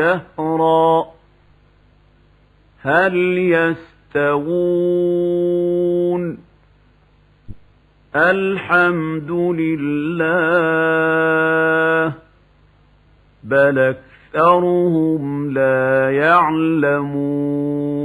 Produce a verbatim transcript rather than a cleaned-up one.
دهرا هل يستوون الحمد لله بل أكثرهم لا يعلمون